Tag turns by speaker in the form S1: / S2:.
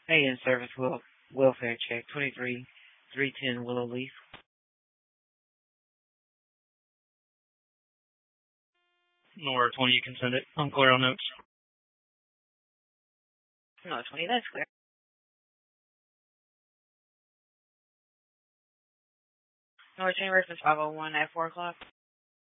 S1: Pay in service welfare check 23-310 Willow Leaf.
S2: Nor 20, you can send it. I'm clear on notes.
S1: No, 20, that's clear. North Chain reference 501 at 4 o'clock.